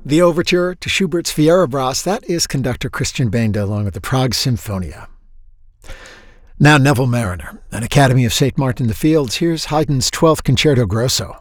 The overture to Schubert's Fierabras, that is conductor Christian Benda along with the Prague Symphonia. Now Neville Marriner, an Academy of St. Martin in the Fields. Here's Haydn's 12th Concerto Grosso.